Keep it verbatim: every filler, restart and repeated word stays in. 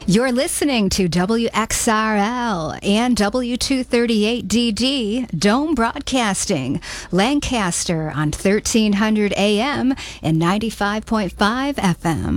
You're listening to W X R L and W two thirty-eight D D, Dome Broadcasting, Lancaster on thirteen hundred A M and ninety-five point five F M.